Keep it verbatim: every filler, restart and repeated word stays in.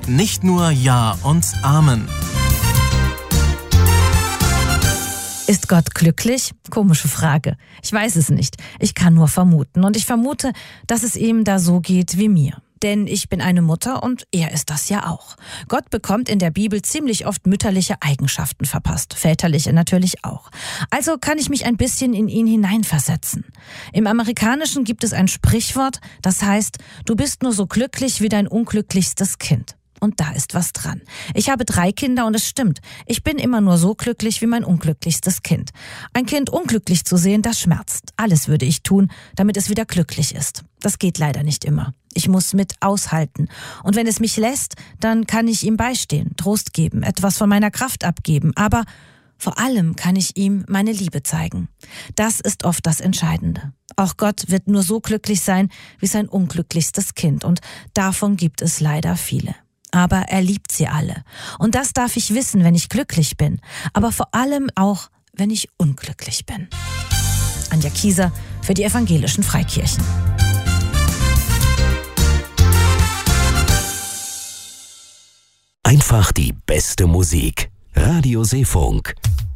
Nicht nur Ja und Amen. Ist Gott glücklich? Komische Frage. Ich weiß es nicht. Ich kann nur vermuten. Und ich vermute, dass es ihm da so geht wie mir. Denn ich bin eine Mutter und er ist das ja auch. Gott bekommt in der Bibel ziemlich oft mütterliche Eigenschaften verpasst, väterliche natürlich auch. Also kann ich mich ein bisschen in ihn hineinversetzen. Im Amerikanischen gibt es ein Sprichwort, das heißt, du bist nur so glücklich wie dein unglücklichstes Kind. Und da ist was dran. Ich habe drei Kinder und es stimmt. Ich bin immer nur so glücklich wie mein unglücklichstes Kind. Ein Kind unglücklich zu sehen, das schmerzt. Alles würde ich tun, damit es wieder glücklich ist. Das geht leider nicht immer. Ich muss mit aushalten. Und wenn es mich lässt, dann kann ich ihm beistehen, Trost geben, etwas von meiner Kraft abgeben. Aber vor allem kann ich ihm meine Liebe zeigen. Das ist oft das Entscheidende. Auch Gott wird nur so glücklich sein wie sein unglücklichstes Kind. Und davon gibt es leider viele. Aber er liebt sie alle. Und das darf ich wissen, wenn ich glücklich bin. Aber vor allem auch, wenn ich unglücklich bin. Anja Kieser für die Evangelischen Freikirchen. Einfach die beste Musik. Radio Seefunk.